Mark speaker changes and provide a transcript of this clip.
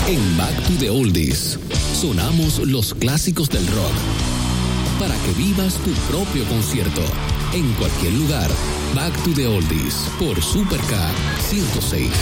Speaker 1: En Back to the Oldies, sonamos los clásicos del rock para que vivas tu propio concierto en cualquier lugar. Back to the Oldies por Super K 106.